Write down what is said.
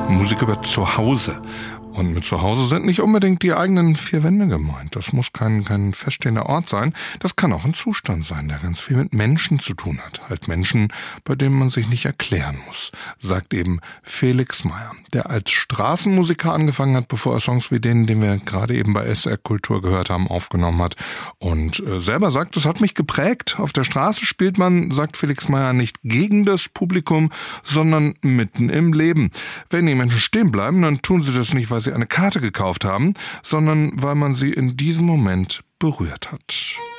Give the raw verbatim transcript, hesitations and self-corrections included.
Musik über Zuhause. Und mit Zuhause sind nicht unbedingt die eigenen vier Wände gemeint. Das muss kein, kein feststehender Ort sein. Das kann auch ein Zustand sein, der ganz viel mit Menschen zu tun hat. Halt Menschen, bei denen man sich nicht erklären muss, sagt eben Felix Meyer, der als Straßenmusiker angefangen hat, bevor er Songs wie den, den wir gerade eben bei S R Kultur gehört haben, aufgenommen hat. Und äh, selber sagt, das hat mich geprägt. Auf der Straße spielt man, sagt Felix Meyer, nicht gegen das Publikum, sondern mitten im Leben. Wenn die Menschen stehen bleiben, dann tun sie das nicht, weil sie eine Karte gekauft haben, sondern weil man sie in diesem Moment berührt hat.